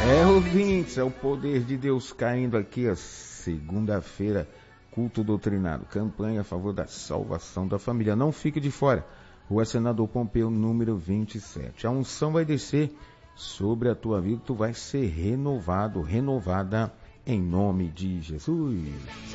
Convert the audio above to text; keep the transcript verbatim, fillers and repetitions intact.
É, ouvintes, é o poder de Deus caindo aqui, a segunda-feira, culto doutrinado, campanha a favor da salvação da família. Não fique de fora. Rua Senador Pompeu, número vinte e sete. A unção vai descer sobre a tua vida, tu vai ser renovado, renovada em nome de Jesus.